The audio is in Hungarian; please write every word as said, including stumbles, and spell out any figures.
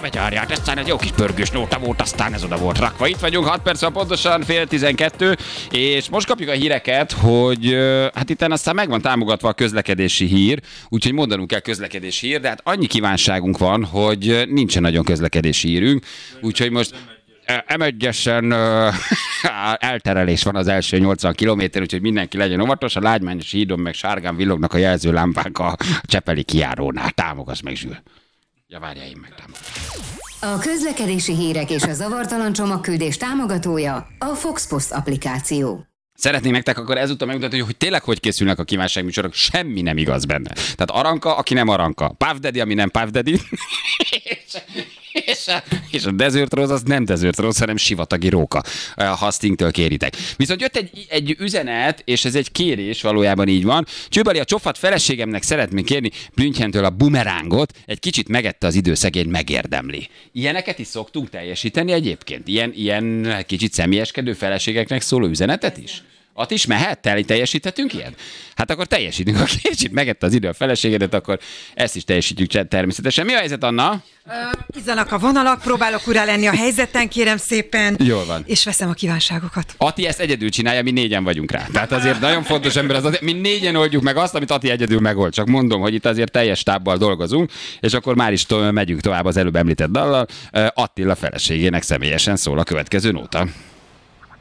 begyárját, aztán egy jó kis pörgős nóta volt, aztán ez oda volt rakva. Itt vagyunk, hat perc van pontosan, fél tizenkettő, és most kapjuk a híreket, hogy hát itt aztán meg van támogatva a közlekedési hír, úgyhogy mondanunk kell közlekedési hír, de hát annyi kívánságunk van, hogy nincsen nagyon közlekedési hírünk, úgyhogy most em egyesen elterelés van az első nyolcvan kilométer, úgyhogy mindenki legyen óvatos. A Lágymányos hídon meg sárgán villognak a jelzőlámpák a Csepeli kijárónál. Támogass meg, Zsül. Ja, várjál, én meg támogatom. A közlekedési hírek és a zavartalan csomagküldés támogatója a Fox Post applikáció. Szeretném nektek akkor ezúttal megmutatni, hogy tényleg hogy készülnek a kívánságműsorok, semmi nem igaz benne. Tehát Aranka, aki nem Aranka. Puff Daddy, ami nem Puff Daddy. És a, és a Desert Rose az nem Desert Rose, hanem sivatagi róka, ha Stingtől kéritek. Viszont jött egy, egy üzenet, és ez egy kérés, valójában így van. Csőbeli, a csofat feleségemnek szeretnék kérni Blünchentől a bumerángot, egy kicsit megette az idő, szegény megérdemli. Ilyeneket is szoktunk teljesíteni egyébként? Ilyen, ilyen kicsit személyeskedő feleségeknek szóló üzenetet is? At is mehet? Teljesíthetünk ilyen? Hát akkor teljesítünk. Ha kicsit megette az idő a feleségedet, akkor ezt is teljesítjük természetesen. Mi a helyzet, Anna? Uh, izzanak a vonalak, próbálok ura lenni a helyzeten, kérem szépen. Jól van. És veszem a kívánságokat. Ati ezt egyedül csinálja, mi négyen vagyunk rá. Tehát azért nagyon fontos ember az, mi négyen oldjuk meg azt, amit Ati egyedül megold. Csak mondom, hogy itt azért teljes stábbal dolgozunk, és akkor már is to- megyünk tovább az előbb említett dallal. Uh, Attila feleségének személyesen szól a következő nóta.